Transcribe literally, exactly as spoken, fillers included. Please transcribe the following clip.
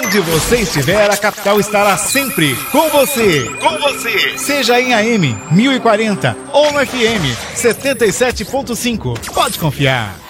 Onde você estiver, a capital estará sempre com você. Com você. Seja em A M mil e quarenta ou no F M setenta e sete ponto cinco. Pode confiar.